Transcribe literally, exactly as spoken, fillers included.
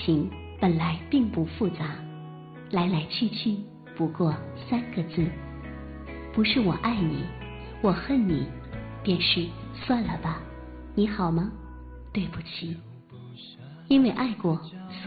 情本来并不复杂，来来去去不过三个字，不是我爱你，我恨你，便是算了吧，你好吗？对不起，因为爱过，